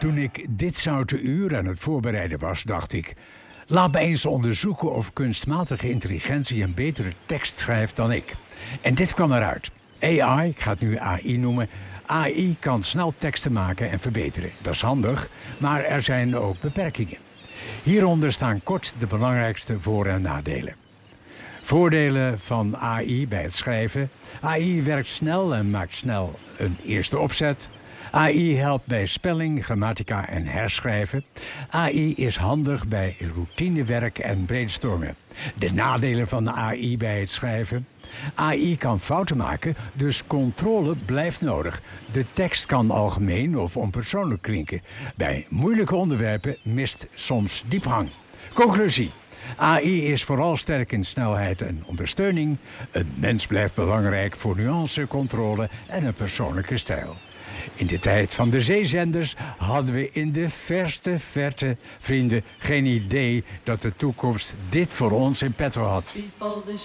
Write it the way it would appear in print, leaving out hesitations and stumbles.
Toen ik dit zoute uur aan het voorbereiden was, dacht ik... laat me eens onderzoeken of kunstmatige intelligentie een betere tekst schrijft dan ik. En dit kwam eruit. AI, ik ga het nu AI noemen... AI kan snel teksten maken en verbeteren. Dat is handig, maar er zijn ook beperkingen. Hieronder staan kort de belangrijkste voor- en nadelen. Voordelen van AI bij het schrijven. AI werkt snel en maakt snel een eerste opzet. AI helpt bij spelling, grammatica en herschrijven. AI is handig bij routinewerk en brainstormen. De nadelen van de AI bij het schrijven. AI kan fouten maken, dus controle blijft nodig. De tekst kan algemeen of onpersoonlijk klinken. Bij moeilijke onderwerpen mist soms diepgang. Conclusie. AI is vooral sterk in snelheid en ondersteuning. Een mens blijft belangrijk voor nuance, controle en een persoonlijke stijl. In de tijd van de zeezenders hadden we in de verste verte, vrienden, geen idee dat de toekomst dit voor ons in petto had.